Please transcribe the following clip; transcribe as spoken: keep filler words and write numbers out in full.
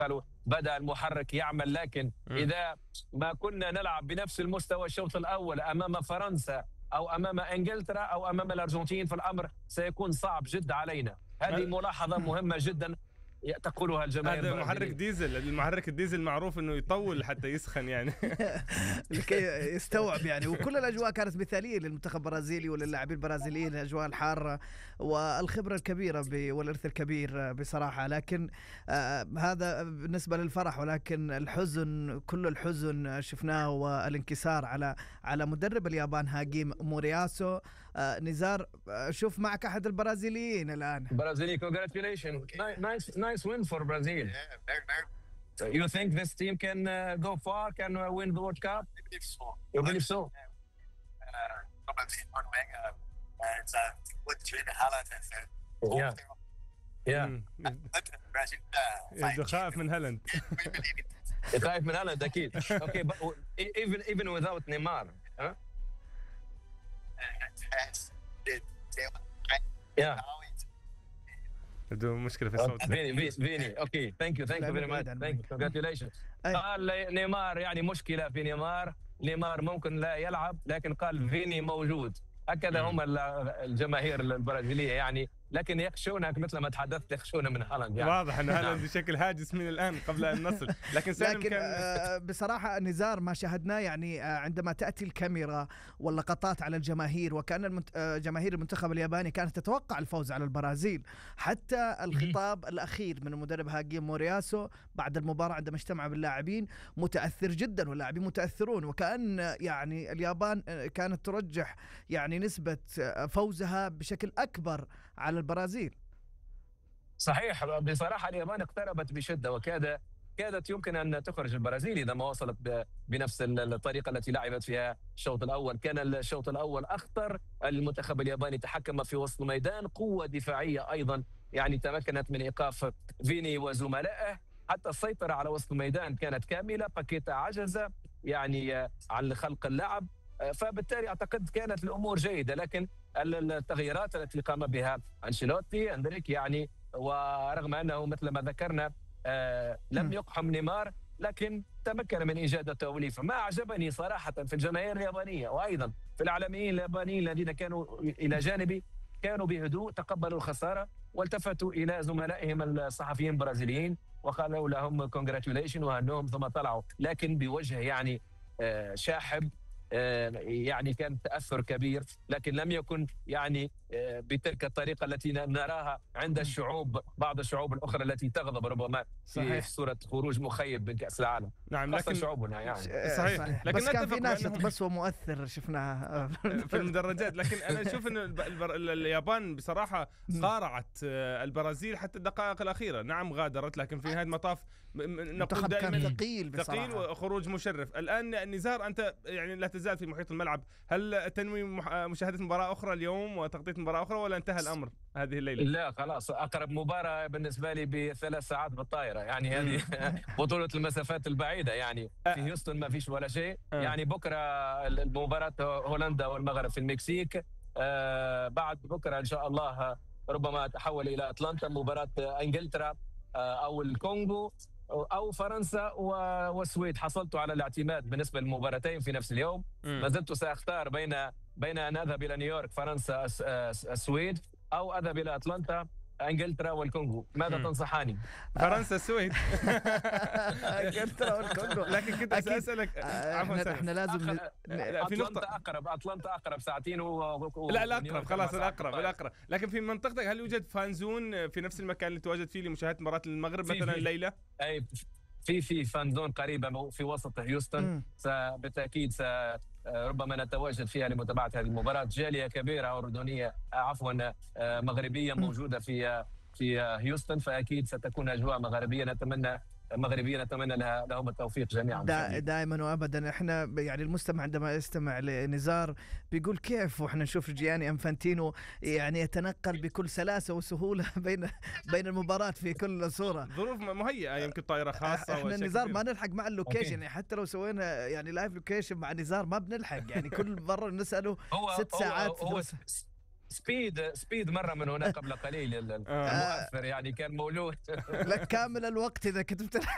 قالوا بدأ المحرك يعمل، لكن إذا ما كنا نلعب بنفس المستوى الشوط الأول أمام فرنسا أو أمام إنجلترا أو أمام الأرجنتين، فالأمر سيكون صعب جدا علينا. هذه ملاحظة مهمة جدا تقولها الجماهير. هذا محرك ديزل، المحرك الديزل معروف انه يطول حتى يسخن يعني لكي يستوعب يعني. وكل الاجواء كانت مثاليه للمنتخب البرازيلي وللاعبين البرازيليين، الاجواء الحاره والخبره الكبيره والارث الكبير بصراحه. لكن آه هذا بالنسبه للفرح، ولكن الحزن، كل الحزن شفناه والانكسار على على مدرب اليابان هاجيم مورياسو. آه نزار، شوف معك احد البرازيليين الان. برازيلي congratulations, nice nice win for Brazil. Yeah, very, very. So you think this team can uh, go far, can uh, win the World Cup? I believe so. You believe so? Uh, probably one wing. Uh, it's a good train Haaland and uh, Yeah. Yeah. but Brazil. Uh, يبدو خايف من هالاند. we believe it. خايف من هالاند أكيد. Okay, but even even without Neymar, huh? Uh, has the the Yeah. now it's يبدو مشكلة في الصوت. فيني فيني اوكي ثانك يو ثانك يو فيري ماتش ثانك يو كونجراتيوليشنز. قال نيمار يعني مشكله في نيمار، نيمار ممكن لا يلعب، لكن قال فيني موجود. هكذا هم الجماهير البرازيليه يعني، لكن يخشونك مثل ما تحدثت، يخشون من هالاند يعني. واضح ان هالاند بشكل هاجس من الان قبل ان نصل. لكن لكن كان بصراحه نزار ما شاهدناه يعني عندما تاتي الكاميرا واللقطات على الجماهير، وكان المنت... جماهير المنتخب الياباني كانت تتوقع الفوز على البرازيل. حتى الخطاب الاخير من المدرب هاجيم مورياسو بعد المباراه عندما اجتمع باللاعبين متاثر جدا، واللاعبين متاثرون، وكان يعني اليابان كانت ترجح يعني نسبه فوزها بشكل اكبر على البرازيل. صحيح، بصراحة اليابان اقتربت بشدة، وكاد كادت يمكن أن تخرج البرازيل إذا ما وصلت بنفس الطريقة التي لعبت فيها الشوط الأول. كان الشوط الأول أخطر، المنتخب الياباني تحكم في وسط الميدان، قوة دفاعية أيضا يعني تمكنت من إيقاف فيني وزملائه، حتى السيطرة على وسط الميدان كانت كاملة. باكيتا عجز يعني عن خلق اللعب، فبالتالي أعتقد كانت الأمور جيدة. لكن التغييرات التي قام بها أنشيلوتي أندريك يعني، ورغم أنه مثل ما ذكرنا آه لم يقحم نيمار، لكن تمكن من إيجاد التوليفة. ما أعجبني صراحة في الجماهير اليابانية وأيضا في الإعلاميين اليابانيين الذين كانوا إلى جانبي، كانوا بهدوء تقبلوا الخسارة والتفتوا إلى زملائهم الصحفيين البرازيليين وقالوا لهم كونغراتيوليشن وهنوهم، ثم طلعوا لكن بوجه يعني آه شاحب. يعني كان تأثر كبير، لكن لم يكن يعني بتلك الطريقة التي نراها عند الشعوب، بعض الشعوب الأخرى التي تغضب ربما في صورة خروج مخيب من كأس العالم. نعم، لكن شعوبنا يعني صحيح, صحيح. لكن بس كان في ناشط بس ومؤثر شفناها في المدرجات. لكن أنا أشوف أن اليابان بصراحة قارعت البرازيل حتى الدقائق الأخيرة. نعم غادرت، لكن في نهاية المطاف نقول دائما ثقيل ثقيل وخروج مشرف. الآن نزار، أنت يعني لا تزال في محيط الملعب، هل تنوي مشاهدة مباراة أخرى اليوم وتغطية مباراة أخرى، ولا انتهى الأمر هذه الليلة؟ لا خلاص، أقرب مباراة بالنسبة لي بثلاث ساعات بالطائرة يعني. هذه بطولة المسافات البعيدة يعني. في هيوستن ما فيش ولا شيء يعني. بكرة المباراة هولندا والمغرب في المكسيك، آه بعد بكرة إن شاء الله ربما أتحول إلى أتلانتا، مباراة إنجلترا آه أو الكونغو أو فرنسا والسويد. حصلت على الاعتماد بالنسبة للمباراتين في نفس اليوم. ما زلت سأختار بين بين أن أذهب إلى نيويورك فرنسا السويد، أو أذهب إلى أتلانتا انجلترا والكونغو. ماذا م. تنصحاني؟ فرنسا السويد. انجلترا والكونغو. لكن كنت اسالك عفوا، احنا لازم في نقطة أقرب، أتلانتا أقرب ساعتين و... لا الأقرب خلاص، الأقرب الأقرب. لكن في منطقتك هل يوجد فانزون في نفس المكان اللي تواجد فيه لمشاهدة مباراة المغرب مثلا الليلة؟ أي في في فانزون قريبة في وسط هيوستن، بالتأكيد س ربما نتواجد فيها لمتابعة هذه المباراة. جالية كبيرة أردنية عفوا مغربية موجودة في في هيوستن، فأكيد ستكون أجواء مغربية. نتمنى مغربية نتمنى لها لهم التوفيق جميعا. دا دائما وابدا. احنا يعني المستمع عندما يستمع لنزار بيقول كيف واحنا نشوف جياني انفانتينو يعني يتنقل بكل سلاسة وسهولة بين بين المباراة في كل صورة. ظروف مهيئة، يمكن طائرة خاصة. احنا نزار ما نلحق مع اللوكيشن يعني، حتى لو سوينا يعني لايف لوكيشن مع نزار ما بنلحق يعني. كل مرة نسأله ست ساعات. هو سبيد سبيد مرة من هنا قبل قليل المؤثر يعني كان مولود لك كامل الوقت إذا كنت بتلحق